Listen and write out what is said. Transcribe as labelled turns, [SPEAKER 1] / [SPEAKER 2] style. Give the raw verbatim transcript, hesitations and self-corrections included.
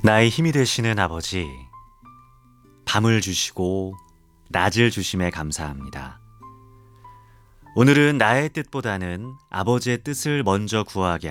[SPEAKER 1] 나의 힘이 되시는 아버지, 밤을 주시고 낮을 주심에 감사합니다. 오늘은 나의 뜻보다는 아버지의 뜻을 먼저 구하게